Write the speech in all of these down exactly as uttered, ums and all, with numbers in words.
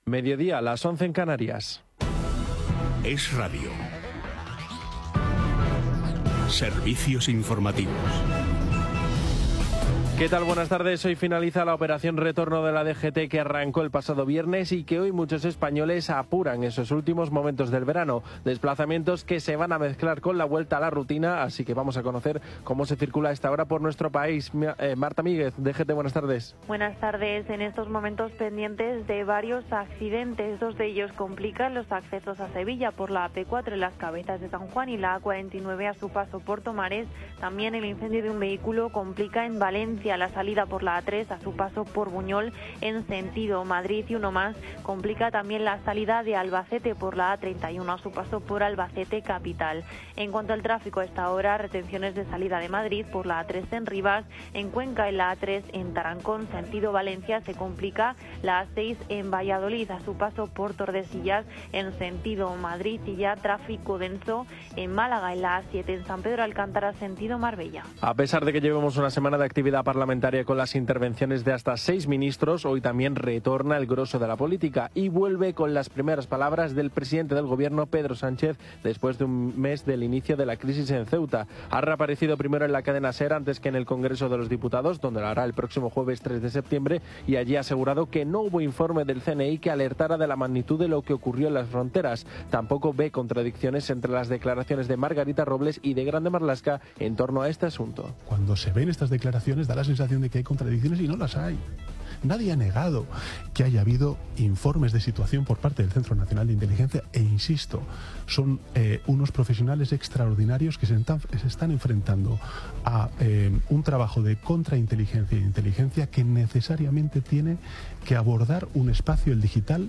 Mediodía, las once en Canarias. Es Radio. Servicios informativos. ¿Qué tal? Buenas tardes. Hoy finaliza la operación retorno de la D G T que arrancó el pasado viernes y que hoy muchos españoles apuran esos últimos momentos del verano. Desplazamientos que se van a mezclar con la vuelta a la rutina, así que vamos a conocer cómo se circula a esta hora por nuestro país. Eh, Marta Míguez, D G T, buenas tardes. Buenas tardes. En estos momentos pendientes de varios accidentes, dos de ellos complican los accesos a Sevilla por la A P cuatro en las Cabezas de San Juan y la A cuarenta y nueve a su paso por Tomares. También el incendio de un vehículo complica en Valencia la salida por la A tres a su paso por Buñol en sentido Madrid, y uno más complica también la salida de Albacete por la A treinta y uno a su paso por Albacete capital. En cuanto al tráfico, a esta hora retenciones de salida de Madrid por la A tres en Rivas, en Cuenca en la A tres en Tarancón sentido Valencia se complica la A seis en Valladolid a su paso por Tordesillas en sentido Madrid, y ya tráfico denso en Málaga en la A siete en San Pedro Alcántara sentido Marbella. A pesar de que llevemos una semana de actividad parlamentaria con las intervenciones de hasta seis ministros, hoy también retorna el grosso de la política y vuelve con las primeras palabras del presidente del gobierno, Pedro Sánchez, después de un mes del inicio de la crisis en Ceuta. Ha reaparecido primero en la cadena SER antes que en el Congreso de los Diputados, donde lo hará el próximo jueves tres de septiembre, y allí ha asegurado que no hubo informe del C N I que alertara de la magnitud de lo que ocurrió en las fronteras. Tampoco ve contradicciones entre las declaraciones de Margarita Robles y de Grande Marlaska en torno a este asunto. Cuando se ven estas declaraciones da la sensación de que hay contradicciones y no las hay. Nadie ha negado que haya habido informes de situación por parte del Centro Nacional de Inteligencia e, insisto, son eh, unos profesionales extraordinarios que se están, se están enfrentando a eh, un trabajo de contrainteligencia e inteligencia que necesariamente tiene que abordar un espacio, el digital,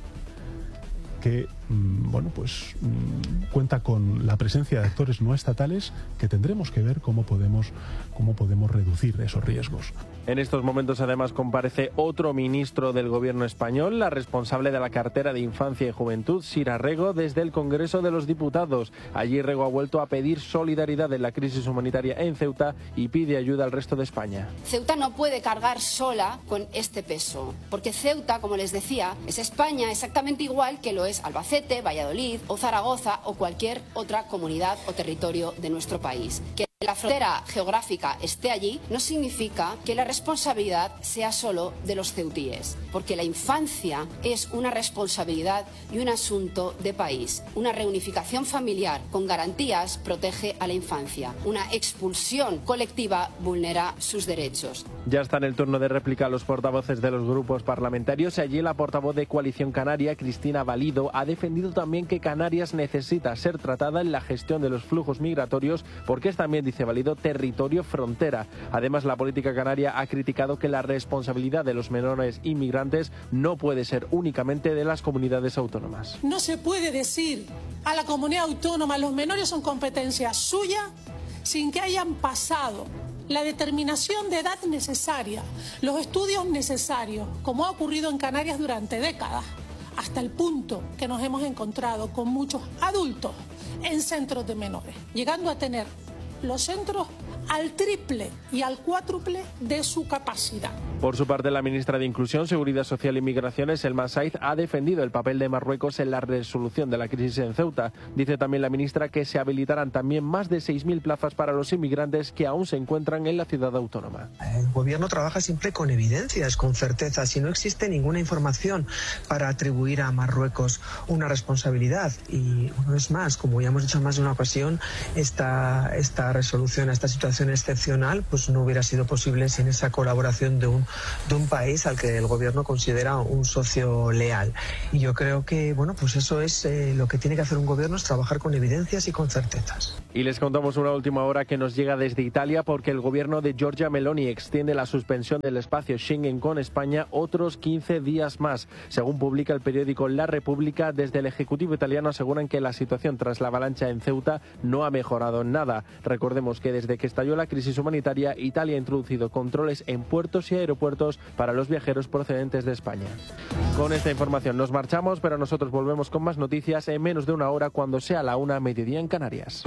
que mmm, bueno, pues mmm, cuenta con la presencia de actores no estatales que tendremos que ver cómo podemos, cómo podemos reducir esos riesgos. En estos momentos además comparece otro ministro del gobierno español, la responsable de la cartera de Infancia y Juventud, Sira Rego, desde el Congreso de los Diputados. Allí Rego ha vuelto a pedir solidaridad en la crisis humanitaria en Ceuta y pide ayuda al resto de España. Ceuta no puede cargar sola con este peso, porque Ceuta, como les decía, es España exactamente igual que lo es Albacete, Valladolid o Zaragoza o cualquier otra comunidad o territorio de nuestro país. Que la frontera geográfica esté allí no significa que la responsabilidad sea solo de los ceutíes, porque la infancia es una responsabilidad y un asunto de país. Una reunificación familiar con garantías protege a la infancia. Una expulsión colectiva vulnera sus derechos. Ya está en el turno de réplica los portavoces de los grupos parlamentarios. Allí la portavoz de Coalición Canaria, Cristina Valido, ha defendido también que Canarias necesita ser tratada en la gestión de los flujos migratorios porque es también, dice Valido, territorio frontera. Además, la política canaria ha criticado que la responsabilidad de los menores inmigrantes no puede ser únicamente de las comunidades autónomas. No se puede decir a la comunidad autónoma los menores son competencia suya sin que hayan pasado la determinación de edad necesaria, los estudios necesarios, como ha ocurrido en Canarias durante décadas, hasta el punto que nos hemos encontrado con muchos adultos en centros de menores, llegando a tener los centros al triple y al cuádruple de su capacidad. Por su parte, la ministra de Inclusión, Seguridad Social y Migraciones, Elma Saiz, ha defendido el papel de Marruecos en la resolución de la crisis en Ceuta. Dice también la ministra que se habilitarán también más de seis mil plazas para los inmigrantes que aún se encuentran en la ciudad autónoma. El gobierno trabaja siempre con evidencias, con certezas, y no existe ninguna información para atribuir a Marruecos una responsabilidad. Y una vez más, como ya hemos dicho en más de una ocasión, esta, esta resolución a esta situación excepcional pues no hubiera sido posible sin esa colaboración de un de un país al que el gobierno considera un socio leal. Y yo creo que, bueno, pues eso es eh, lo que tiene que hacer un gobierno, es trabajar con evidencias y con certezas. Y les contamos una última hora que nos llega desde Italia porque el gobierno de Giorgia Meloni extiende la suspensión del espacio Schengen con España otros quince días más. Según publica el periódico La República, desde el Ejecutivo italiano aseguran que la situación tras la avalancha en Ceuta no ha mejorado en nada. Recordemos que desde que estalló la crisis humanitaria, Italia ha introducido controles en puertos y aeropuertos para los viajeros procedentes de España. Con esta información nos marchamos, pero nosotros volvemos con más noticias en menos de una hora cuando sea la una, mediodía en Canarias.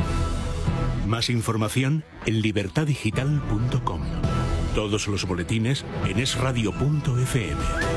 Más información en libertad digital punto com. Todos los boletines en es radio punto efe eme.